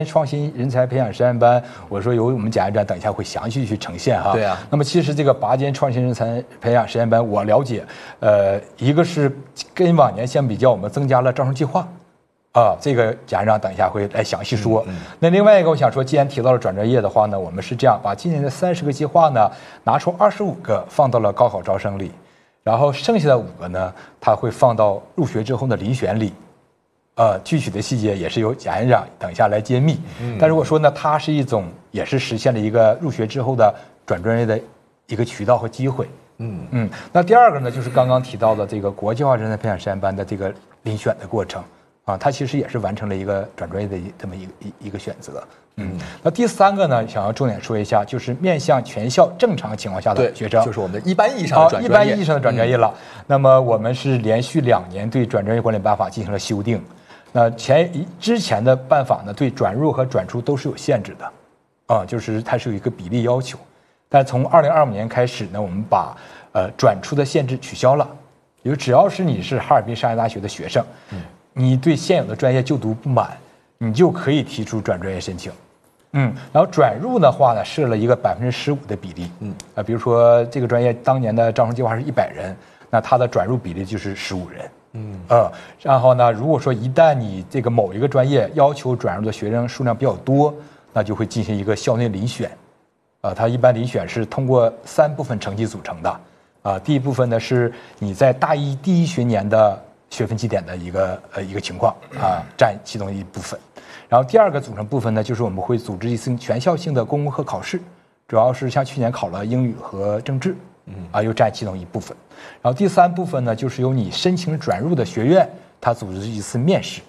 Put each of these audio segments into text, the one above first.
创新人才培养实验班，我说由我们贾院长等一下会详细去呈现哈。 对啊。 那么其实这个拔尖创新人才培养实验班，我了解，一个是跟往年相比较，我们增加了招生计划，这个贾院长等一下会来详细说。那另外一个我想说，既然提到了转专业的话呢，我们是这样，把今年的30个计划呢，拿出25个放到了高考招生里，然后剩下的5个呢，它会放到入学之后的遴选里。具体的细节也是由贾院长等一下来揭秘。但如果说呢，它是一种也是实现了一个入学之后的转专业的一个渠道和机会。那第二个呢，就是刚刚提到的这个国际化人才培养实验班的这个遴选的过程它其实也是完成了一个转专业的这么一个选择。那第3个呢，想要重点说一下，就是面向全校正常情况下的学生， 就是我们一般意义上的转专业。 一般意义上的转专业了。那么我们是连续2年对转专业管理办法进行了修订。那之前的办法呢，对转入和转出都是有限制的，就是它是有一个比例要求。但从2025年开始呢，我们把转出的限制取消了，也就只要是你是哈尔滨商业大学的学生，你对现有的专业就读不满，你就可以提出转专业申请。然后转入的话呢，设了一个15%的比例。比如说这个专业当年的招生计划是100人，那它的转入比例就是15人。然后呢，如果说一旦你这个某一个专业要求转入的学生数量比较多，那就会进行一个校内遴选。它一般遴选是通过3部分成绩组成的。第一部分呢是你在大一第1学年的学分绩点的一个情况占其中一部分。然后第2个组成部分呢，就是我们会组织一次全校性的公共课考试，主要是像去年考了英语和政治。又占其中一部分。然后第3部分呢，就是由你申请转入的学院，它组织一次面试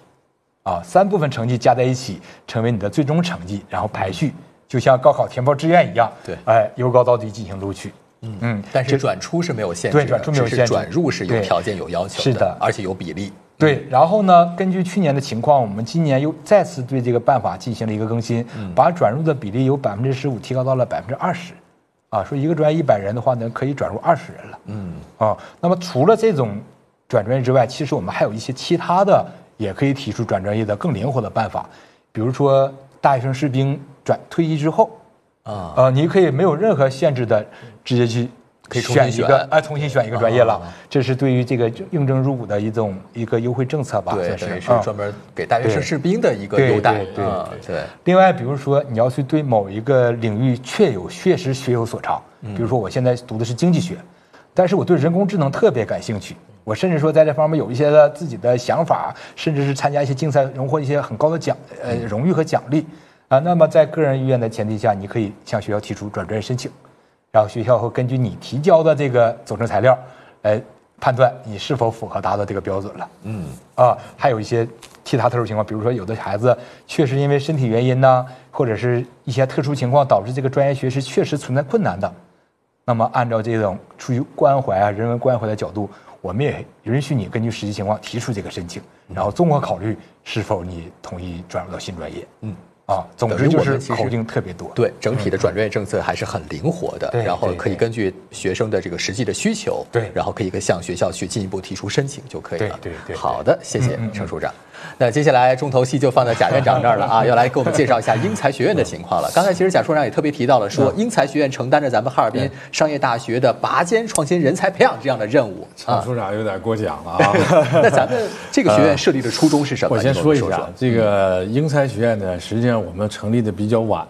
，3部分成绩加在一起成为你的最终成绩，然后排序，就像高考填报志愿一样， 对， 由高到低进行录取。 但是转出是没有限制的， 对，转出没有限制， 转入是有条件有要求的， 是的， 而且有比例。 对，然后呢，根据去年的情况，我们今年又再次对这个办法进行了一个更新，把转入的比例由15%提高到了20%。说一个专业100人的话呢，可以转入20人了。那么除了这种转专业之外，其实我们还有一些其他的也可以提出转专业的更灵活的办法，比如说大学生士兵退役之后，你可以没有任何限制的直接去可以重新选一个专业了。这是对于这个应征入伍的一个优惠政策吧， 对，是专门给大学生士兵的一个优待。对。 另外，比如说你要去对某一个领域确实学有所长，比如说我现在读的是经济学，但是我对人工智能特别感兴趣，我甚至说在这方面有一些自己的想法，甚至是参加一些竞赛，荣获一些很高的荣誉和奖励那么在个人意愿的前提下，你可以向学校提出转专业申请。然后学校会根据你提交的这个组成材料，来判断你是否符合达到这个标准了。还有一些其他特殊情况，比如说有的孩子确实因为身体原因呢，或者是一些特殊情况导致这个专业学习确实存在困难的，那么按照这种出于关怀人文关怀的角度，我们也允许你根据实际情况提出这个申请，然后综合考虑是否你同意转入到新专业。总之就是口径特别多。 对，整体的转专业政策还是很灵活的，然后可以根据学生的这个实际的需求，然后可以向学校去进一步提出申请就可以了。 对。 好的，谢谢程处长。那接下来重头戏就放在贾院长这儿了要来给我们介绍一下英才学院的情况了。刚才其实贾处长也特别提到了说，英才学院承担着咱们哈尔滨商业大学的拔尖创新人才培养这样的任务。 程处长有点过奖了那咱们这个学院设立的初衷是什么？ 我先说一下，这个英才学院呢，实际上我们成立的比较晚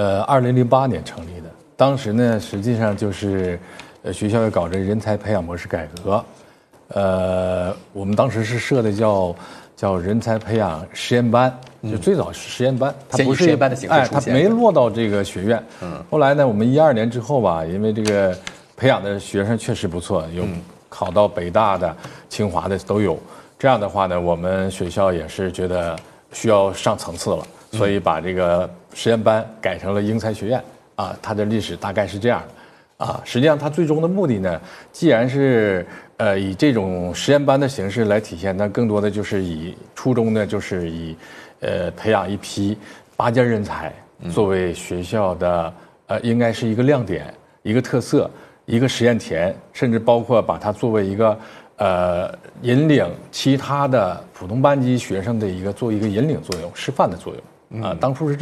，2008年成立的。当时呢，实际上就是学校要搞这人才培养模式改革，我们当时是设的叫人才培养实验班，就最早是实验班，它不是实验班的形式出现， 它没落到这个学院。后来呢，我们12年之后吧，因为这个培养的学生确实不错，有考到北大的、清华的都有。这样的话呢，我们学校也是觉得需要上层次了，所以把这个实验班改成了英才学院它的历史大概是这样的实际上它最终的目的呢，既然是以这种实验班的形式来体现，那更多的就是初衷呢，就是以培养一批拔尖人才作为学校的应该是一个亮点、一个特色、一个实验田，甚至包括把它作为一个引领其他的普通班级学生的做一个引领作用、示范的作用。 啊，当初是